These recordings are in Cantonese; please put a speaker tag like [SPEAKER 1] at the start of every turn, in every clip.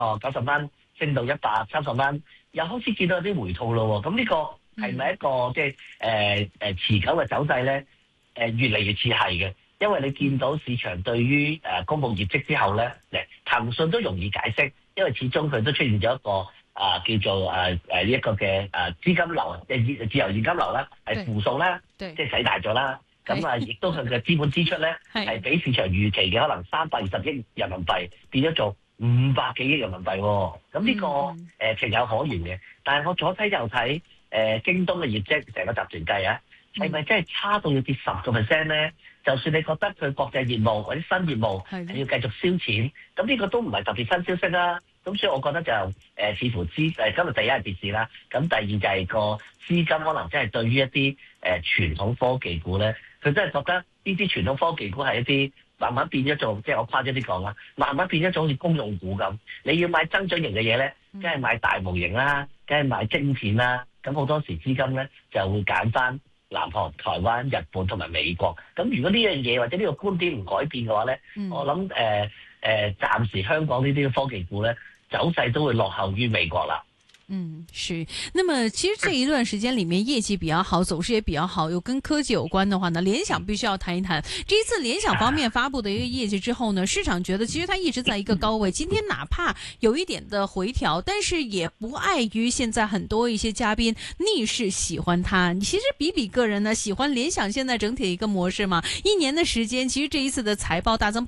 [SPEAKER 1] 90蚊升到130蚊，又開始見到有啲回吐咯喎。咁呢個係咪一個即係持久嘅走勢咧？越嚟越似係嘅，因為你見到市場對於公佈業績之後咧，騰訊都容易解釋，因為始終佢都出現咗一個叫做呢一個嘅資金流，自由現金流啦，係負數啦，即係使大咗啦。咁亦都佢嘅資本支出咧係比市場預期嘅可能320億人民幣變咗做500幾億人民幣喎。咁呢個情有可原嘅，但係我左睇右睇京東嘅業績成個集團計啊，係咪真係差到要跌10%咧？就算你覺得佢國際業務或者新業務係要繼續燒錢，咁呢個都唔係特別新消息啦。咁所以我覺得就似乎今日第一係跌市啦，咁第二就係個資金可能真係對於一啲傳統科技股咧，佢真係覺得呢啲傳統科技股係一啲慢慢變咗做，即係我誇張啲講啦，慢慢變咗做好似公用股咁。你要買增長型嘅嘢咧，梗係買大模型啦，梗係買晶片啦。咁好多時資金咧就會揀翻南韓、台灣、日本同埋美國。咁如果呢樣嘢或者呢個觀點唔改變嘅話咧，我諗暫時香港呢啲科技股咧走勢都會落後於美國啦。
[SPEAKER 2] 是。那麼其實這一段時間裏面業績比較好，走勢也比較好，又跟科技有關的話呢，聯想必須要談一談。這一次聯想方面發佈的一個業績之後呢，市場覺得其實它一直在一個高位，今天哪怕有一點的回調，但是也不礙於現在很多一些嘉賓逆勢喜歡它。其實比個人呢，喜歡聯想現在整體的一個模式嘛，一年的時間，其實這一次的財報大增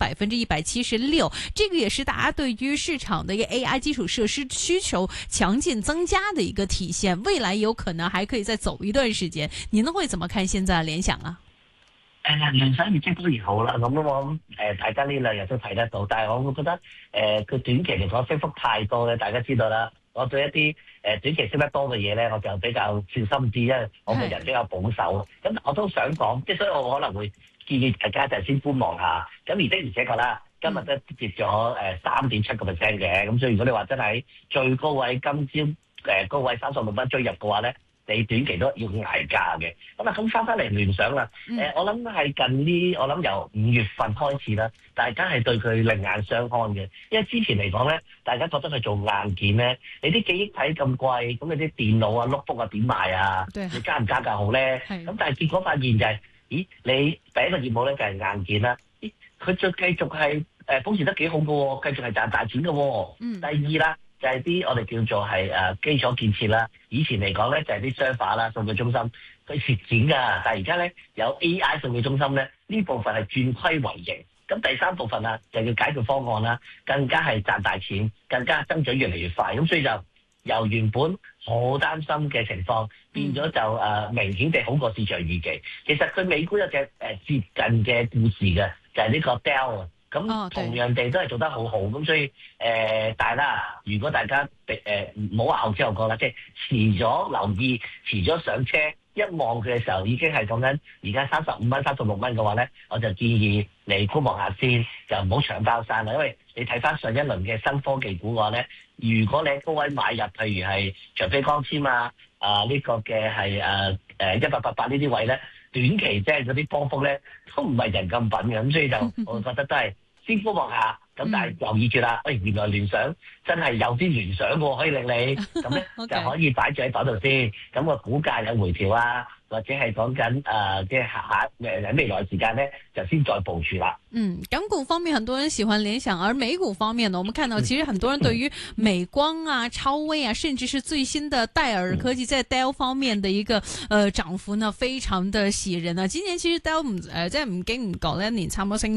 [SPEAKER 2] 176%，這個也是大家對於市場的一個 AI 基礎設施需求強勁增加的一個體現，未來有可能還可以再走一段時間。您會怎麼看現在的聯想啊？
[SPEAKER 1] 聯想業績當然好啦，咁我諗大家呢兩日都睇得到，但係我會覺得佢短期嚟講升幅太多咧，大家知道啦。我對一啲短期升得多嘅嘢咧，我就比較小心啲，因為我個人比較保守。咁我都想講，即係所以我可能會建議大家就先觀望下。咁而且確啦，今日都跌咗3.7%嘅，咁所以如果你話真係最高位今朝高位36蚊追入嘅話咧，你短期都要捱價嘅。咁翻嚟聯想啦，我諗係近呢，我諗由5月份開始啦，大家係對佢另眼相看嘅。因為之前嚟講咧，大家覺得佢做硬件咧，你啲記憶體咁貴，咁你啲電腦啊、notebook 啊點賣啊？你加唔加價好咧？咁但係結果發現就係，咦？你第一個業務咧就係硬件啦，咦？佢再繼續係保持得幾好嘅喎，繼續係賺大錢嘅喎。第二啦。就係啲我哋叫做係基礎建設啦。以前嚟講咧就係啲 server 啦、數據中心，佢蝕錢㗎。但係而家咧有 AI 數據中心咧，呢部分係轉虧為盈。咁第三部分啊，就要解決方案啦，更加係賺大錢，更加增長越嚟越快。咁所以就由原本好擔心嘅情況，變咗就明顯地好過市場預期。其實佢美股有隻接近嘅故事嘅，就係呢個 Dell。咁同樣地都係做得好好，咁所以但係啦，如果大家唔好話後知後覺啦，即係遲咗留意、遲咗上車，一望佢嘅時候已經係講緊而家35蚊、36蚊嘅話咧，我就建議你觀望下先，就唔好搶包山啦。因為你睇翻上一輪嘅新科技股嘅話咧，如果你喺高位買入，譬如係長飛光纖呢個嘅係1888呢啲位咧，短期即係嗰啲波幅咧都唔係人咁品嘅，咁所以就我覺得都係先觀望下，咁但係留意住啦。原來聯想真係有啲聯想喎，可以令你咁咧就可以擺住喺袋度先。咁個股價有回調啊，或者係講緊即係喺未來時間咧就先再部署啦。
[SPEAKER 2] 港股方面很多人喜歡聯想，而美股方面呢，我們看到其實很多人對於美光啊、超微啊，甚至是最新的戴爾科技在 Dell 方面的一個漲幅呢，非常的喜人啊。今年其實 Dell 即係唔經唔覺呢，一年差唔多升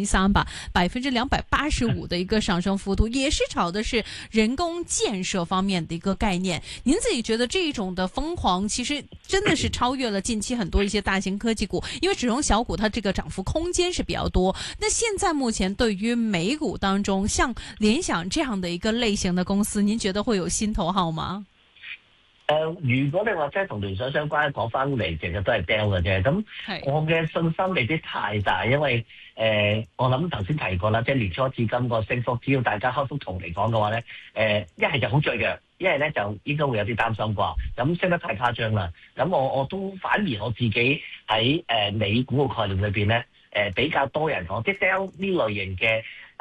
[SPEAKER 2] 300%，285%的一個上升幅度，也是炒的是人工建設方面的一個概念。您自己覺得這一種的瘋狂，其實真的是超越了近期很多一些大型科技股，因為只用小股它這個漲幅空間是比較多。那現在目前對於美股當中，像聯想這樣的一個類型的公司，您覺得會有心頭好嗎？
[SPEAKER 1] 如果你話真係同聯想相關，講翻嚟其實都係 Dell 嘅啫。咁我嘅信心未必太大，因為我諗頭先提過啦，即係年初至今個升幅，只要大家開幅圖嚟講嘅話咧，一係就好脆弱，一係咧就應該會有啲擔心啩。咁升得太誇張啦。咁我都反而我自己喺美股嘅概念裏邊咧。比較多人講，即係 Dell 呢類型嘅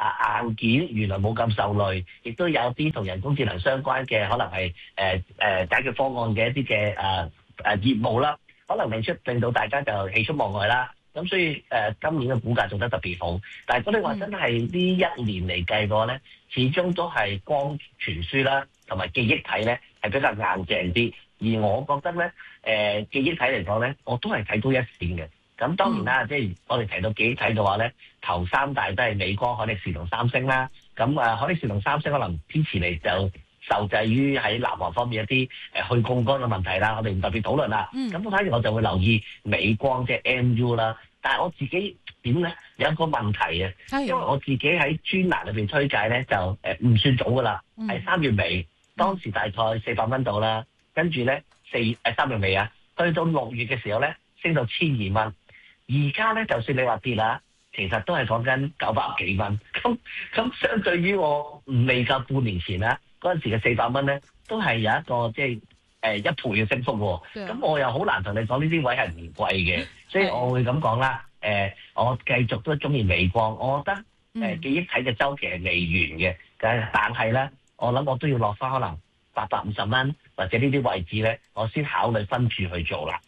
[SPEAKER 1] 硬件原來冇咁受累，亦都有啲同人工智能相關嘅可能係解決方案嘅一啲嘅業務啦，可能令到大家就喜出望外啦。咁所以今年嘅股價做得特別好，但係如果你話真係呢一年嚟計嘅話咧，始終都係光傳輸啦，同埋記憶體咧係比較硬淨啲。而我覺得咧，記憶體嚟講咧，我都係睇高一線嘅。咁當然啦，即係我哋提到記憶體嘅話咧，頭三大都係美光、海力士同三星啦。咁海力士同三星可能支持嚟就受制於喺南韓方面一啲去槓桿嘅問題啦，我哋唔特別討論啦。咁反而我就會留意美光即係 MU 啦。但係我自己點咧有一個問題啊，因為我自己喺專欄裏邊推介咧就唔算早噶啦，係3月尾，當時大概400蚊到啦，跟住咧3月尾啊，去到6月嘅時候咧升到1200蚊，而家咧就算你話跌啦，其實都係講緊900幾蚊，咁相對於我未夠半年前啦嗰陣時嘅400蚊咧，都係有一個即係1倍嘅升幅喎。咁我又好難同你講呢啲位係唔貴嘅，所以我會咁講啦。我繼續都中意美光，我覺得記憶體嘅週期係未完嘅，但係咧，我諗我都要落翻可能850蚊或者呢啲位置咧，我先考慮分住去做啦。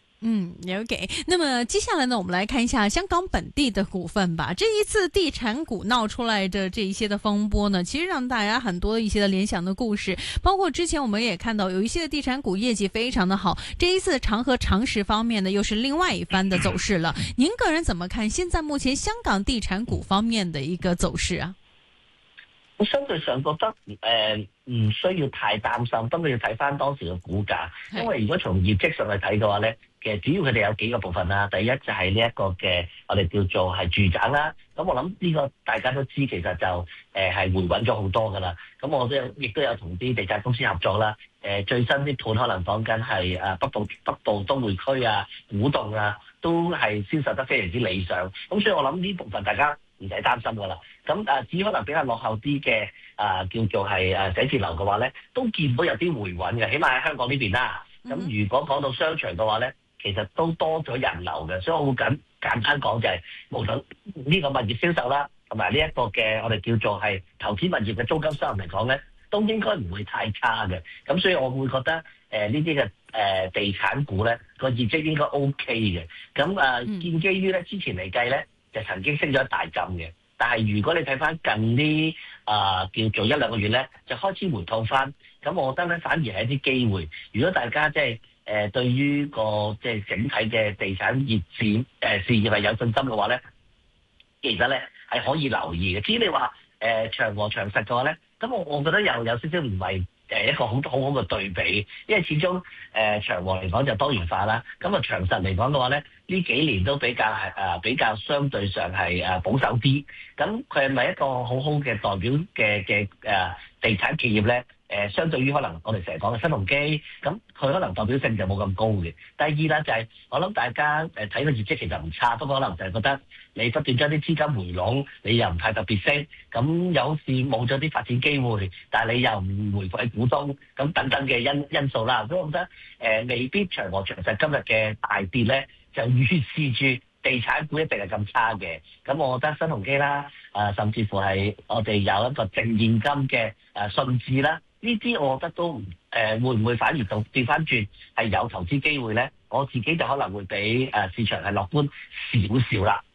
[SPEAKER 2] OK。那麼接下來呢，我們來看一下香港本地的股份吧。這一次地產股鬧出來的這一些的風波呢，其實讓大家很多一些的聯想的故事，包括之前我們也看到有一些的地產股業績非常的好。這一次長和長實方面呢，又是另外一番的走勢了。您個人怎麼看現在目前香港地產股方面的一個走勢啊？
[SPEAKER 1] 我相對上覺得唔需要太擔心，不過要睇翻當時嘅股價，因為如果從業績上去睇嘅話咧，其實主要佢哋有幾個部分啦。第一就係呢一個嘅我哋叫做係住宅啦。咁我諗呢個大家都知，其實就係回穩咗好多噶啦。咁我亦都有同啲地產公司合作啦。最新啲盤可能講緊係北部都會區啊、古洞啊，都係銷售得非常之理想。咁所以我諗呢部分大家唔使擔心噶啦。咁只可能比較落後啲嘅叫做係寫字樓嘅話咧，都見到有啲回穩嘅，起碼喺香港呢邊啦。咁如果講到商場嘅話咧，其實都多咗人流嘅，所以我會簡單講就係，無論呢個物業銷售啦，同埋呢一個嘅我哋叫做係投資物業嘅租金收入嚟講咧，都應該唔會太差嘅。咁所以我會覺得呢啲嘅地產股咧個業績應該 OK 嘅。咁建基於咧之前嚟計咧，就曾經升咗一大浸嘅。但係如果你睇翻近呢叫做1-2個月咧，就開始回吐翻。咁我覺得咧反而係一啲機會。如果大家即係對於個即係整體嘅地產業事業係有信心嘅話咧，其實咧係可以留意嘅。至於你話長和長實嘅話咧，咁我覺得又有少少唔係一個好好嘅對比，因為始終長和嚟講就多元化啦。咁長實嚟講嘅話咧，呢幾年都比較相對上係保守啲。咁佢係咪一個好好嘅代表嘅地產企業咧？相對於可能我哋成日講嘅新鴻基，咁佢可能代表性就冇咁高嘅。第二啦就係我諗大家睇個業績其實唔差，不過可能就係覺得你不斷將啲資金回籠，你又唔太特別升，咁有時冇咗啲發展機會，但係你又唔回饋股東，咁等等嘅因素啦。所以我覺得未必長和長實今日嘅大跌咧，就預示住地產股一定係咁差嘅。咁我覺得新鴻基啦，甚至乎係我哋有一個淨現金嘅信置啦。呢啲我覺得都會唔會反而調翻轉係有投資機會咧？我自己就可能會比市場係樂觀少少啦。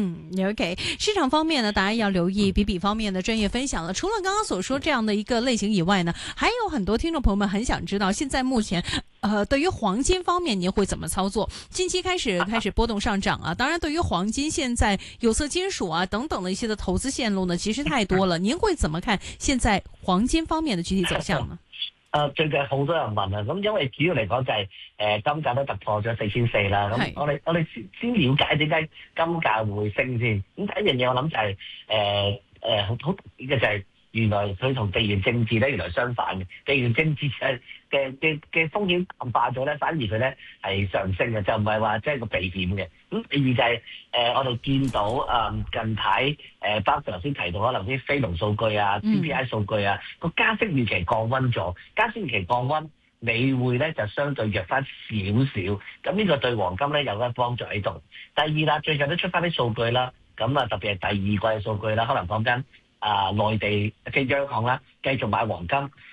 [SPEAKER 2] OK。市場方面呢，大家要留意比方面的專業分享了。除了剛剛所說這樣的一個類型以外呢，還有很多聽眾朋友們很想知道，現在目前對於黃金方面，您會怎麼操作？近期開始波動上漲啊。當然，對於黃金現在有色金屬啊等等的一些的投資線路呢，其實太多了。您會怎麼看現在黃金方面的具體走向呢？
[SPEAKER 1] 最近好多人問啊，咁因為主要嚟講就係金價都突破咗4400啦。咁我哋先了解點解金價會升先。咁第一樣嘢我諗就係好特別嘅就係原來佢同地緣政治咧原來相反嘅。地緣政治嘅風險淡化咗咧，反而佢咧係上升嘅，就唔係話即係個避險嘅。咁第二就係我哋見到近排包括頭先提到可能啲非農數據啊、CPI 數據啊，個加息預期降溫咗，加息預期降溫，美匯咧就相對弱翻少少，咁呢個對黃金咧有一個幫助喺度。第二啦，最近都出翻啲數據啦，咁特別係第二季嘅數據啦，可能講緊內地嘅央行啦，繼續買黃金。